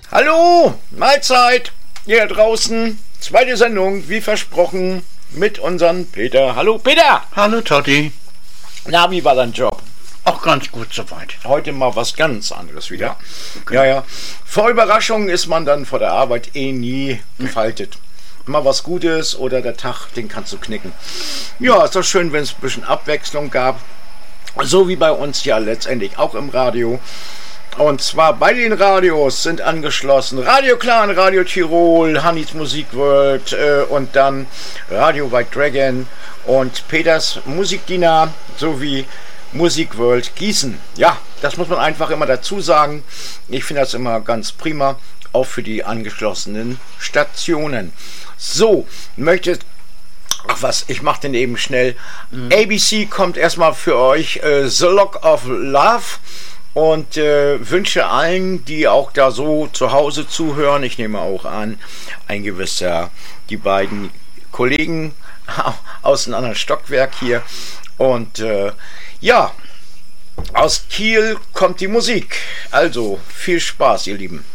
Hallo, Mahlzeit, hier draußen, zweite Sendung, wie versprochen, mit unserem Peter. Hallo Peter! Hallo Totti. Na, wie war dein Job? Auch ganz gut soweit. Heute mal was ganz anderes wieder. Ja, okay. Ja. Vor Überraschungen ist man dann vor der Arbeit nie gefaltet. Mal was Gutes oder der Tag, den kannst du knicken. Ja, ist doch schön, wenn es ein bisschen Abwechslung gab. So wie bei uns ja letztendlich auch im Radio. Und zwar bei den Radios sind angeschlossen Radio Clan, Radio Tirol, Hannis Musikworld und dann Radio White Dragon und Peters Musikdiener sowie Musikworld Gießen. Ja, das muss man einfach immer dazu sagen. Ich finde das immer ganz prima, auch für die angeschlossenen Stationen. So, ich mache den eben schnell. ABC kommt erstmal für euch The Lock of Love. Und wünsche allen, die auch da so zu Hause zuhören, ich nehme auch an, die beiden Kollegen aus einem anderen Stockwerk hier. Und aus Kiel kommt die Musik. Also viel Spaß, ihr Lieben.